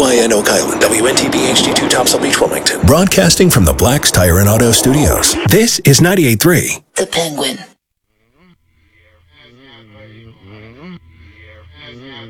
WIN Oak Island, WNTB HD2 Topsail Beach, Wilmington. Broadcasting from the Black's Tire and Auto Studios. This is 98.3. The Penguin.